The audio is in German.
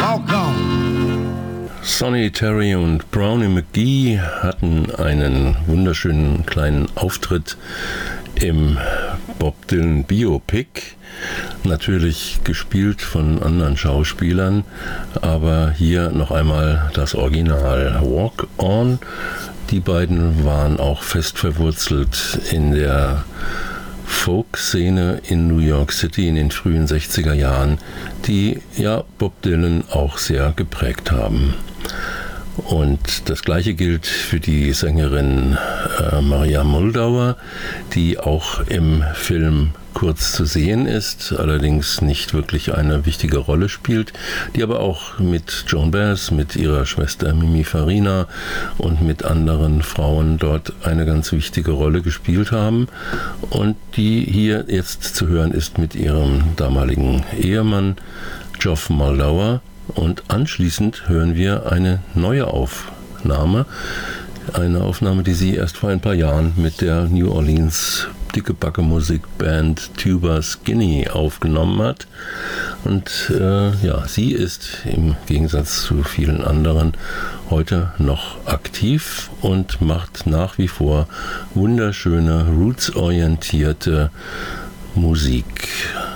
Walk on. Sonny Terry und Brownie McGhee hatten einen wunderschönen kleinen Auftritt im Bob Dylan Biopic, natürlich gespielt von anderen Schauspielern, aber hier noch einmal das Original Walk On. Die beiden waren auch fest verwurzelt in der Folk-Szene in New York City in den frühen 60er Jahren, die ja Bob Dylan auch sehr geprägt haben. Und das Gleiche gilt für die Sängerin Maria Muldaur, die auch im Film kurz zu sehen ist, allerdings nicht wirklich eine wichtige Rolle spielt, die aber auch mit Joan Baez, mit ihrer Schwester Mimi Farina und mit anderen Frauen dort eine ganz wichtige Rolle gespielt haben und die hier jetzt zu hören ist mit ihrem damaligen Ehemann Geoff Muldaur. Und anschließend hören wir eine neue Aufnahme, die sie erst vor ein paar Jahren mit der New Orleans dicke Backe Musikband Tuba Skinny aufgenommen hat. Und sie ist im Gegensatz zu vielen anderen heute noch aktiv und macht nach wie vor wunderschöne, rootsorientierte Musik.